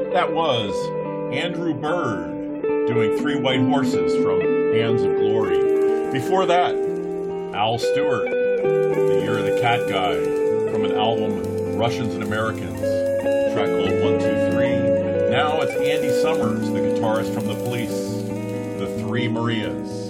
That was Andrew Bird doing Three White Horses from Hands of Glory. Before that, Al Stewart, The Year of the Cat Guy, from an album, Russians and Americans, a track called 123. Now it's Andy Summers, the guitarist from The Police, The Three Marias.